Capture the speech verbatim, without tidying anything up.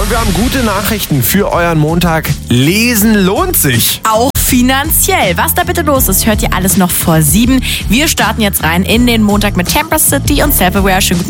Und wir haben gute Nachrichten für euren Montag. Lesen lohnt sich. Auch finanziell. Was da bitte los ist, hört ihr alles noch vor sieben. Wir starten jetzt rein in den Montag mit Campus City und Self-Aware. Schönen guten